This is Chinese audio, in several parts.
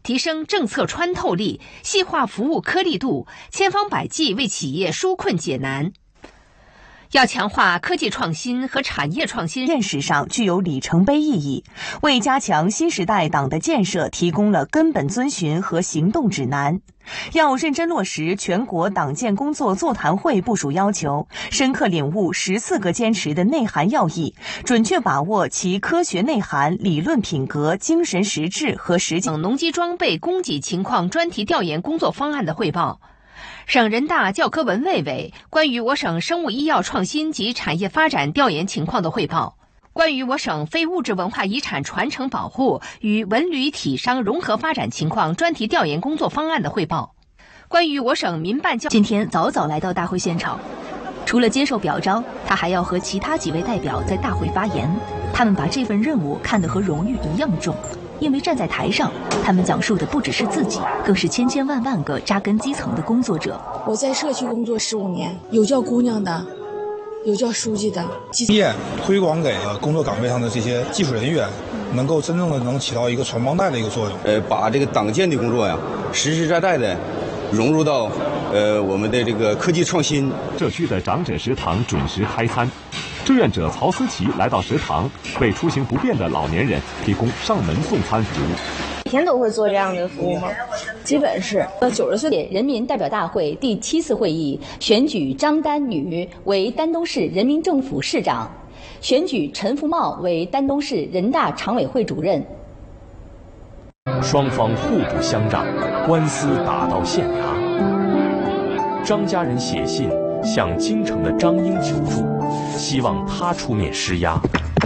提升政策穿透力，细化服务颗粒度，千方百计为企业纾困解难。要强化科技创新和产业创新， 认识上具有里程碑意义，为加强新时代党的建设提供了根本遵循和行动指南。要认真落实全国党建工作座谈会部署要求，深刻领悟14个坚持的内涵要义，准确把握其科学内涵、理论品格、精神实质和实际。 农机装备供给情况专题调研工作方案的汇报。省人大教科文卫委关于我省生物医药创新及产业发展调研情况的汇报，关于我省非物质文化遗产传承保护与文旅体商融合发展情况专题调研工作方案的汇报，关于我省民办教。 今天早早来到大会现场，除了接受表彰，他还要和其他几位代表在大会发言。他们把这份任务看得和荣誉一样重。因为站在台上，他们讲述的不只是自己，更是千千万万个扎根基层的工作者。 我在社区工作15年，有叫姑娘的，有叫书记的。 经验推广给工作岗位上的这些技术人员，能够真正的能起到一个传帮带的一个作用。 把这个党建的工作呀，实实在在的融入到我们的这个科技创新。 社区的长者食堂准时开餐。志愿者曹思琪来到食堂，为出行不便的老年人提供上门送餐服务。 每天都会做这样的服务吗？基本是。 90岁人民代表大会第7次会议选举张丹女为丹东市人民政府市长，选举陈福茂为丹东市人大常委会主任。 双方互不相让，官司打到县衙。张家人写信向京城的张英求助，希望他出面施压。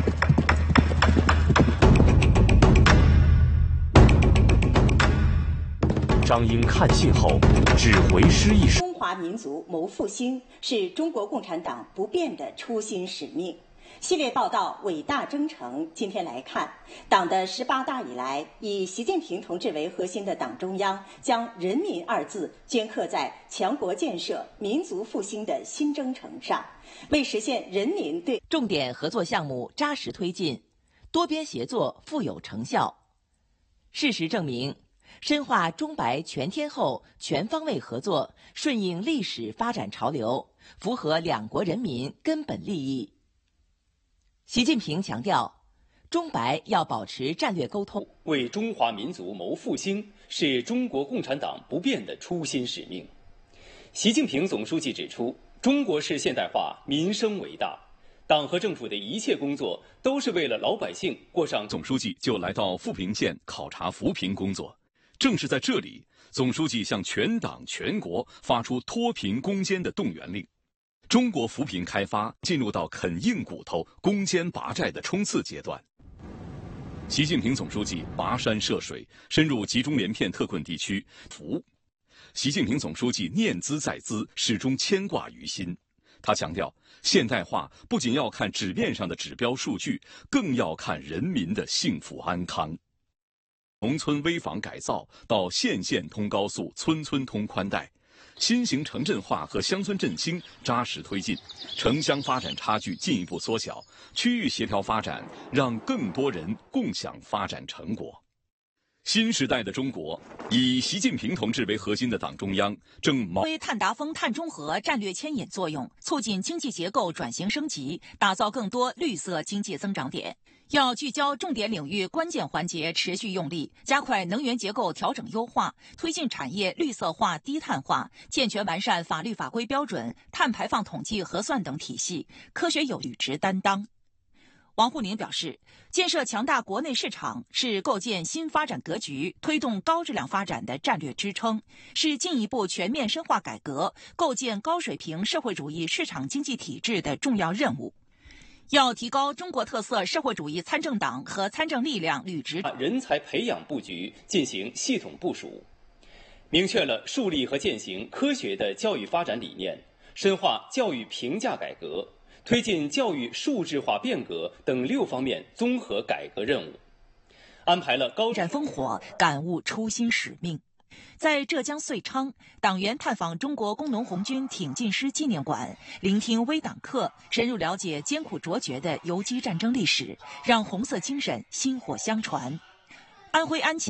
张英看信后只回诗一首： 中华民族谋复兴是中国共产党不变的初心使命。系列报道伟大征程，今天来看，党的18大以来，以习近平同志为核心的党中央将人民2字镌刻在强国建设、民族复兴的新征程上，为实现人民对重点合作项目扎实推进，多边协作富有成效。事实证明，深化中白全天候、全方位合作，顺应历史发展潮流，符合两国人民根本利益。习近平强调，中白要保持战略沟通， 为中华民族谋复兴是中国共产党不变的初心使命。习近平总书记指出，中国式现代化民生为大，党和政府的一切工作都是为了老百姓过上。 总书记就来到富平县考察扶贫工作，正是在这里，总书记向全党全国发出脱贫攻坚的动员令。中国扶贫开发进入到啃硬骨头、攻坚拔寨的冲刺阶段。习近平总书记跋山涉水，深入集中连片特困地区扶。习近平总书记念兹在兹，始终牵挂于心。他强调，现代化不仅要看纸面上的指标数据，更要看人民的幸福安康。农村危房改造到县县通高速、村村通宽带。新型城镇化和乡村振兴扎实推进，城乡发展差距进一步缩小，区域协调发展让更多人共享发展成果。新时代的中国，以习近平同志为核心的党中央正发挥碳达峰、碳中和战略牵引作用，促进经济结构转型升级，打造更多绿色经济增长点。要聚焦重点领域关键环节，持续用力，加快能源结构调整优化，推进产业绿色化、低碳化，健全完善法律法规标准、碳排放统计核算等体系，科学有履职担当。王沪宁表示，建设强大国内市场是构建新发展格局、推动高质量发展的战略支撑，是进一步全面深化改革、构建高水平社会主义市场经济体制的重要任务。要提高中国特色社会主义参政党和参政力量履职人才培养布局进行系统部署，明确了树立和践行科学的教育发展理念，深化教育评价改革，推进教育数字化变革等6方面综合改革任务，安排了高展烽火，感悟初心使命。在浙江遂昌，党员探访中国工农红军挺进师纪念馆，聆听微党课，深入了解艰苦卓绝的游击战争历史，让红色精神薪火相传。安徽安庆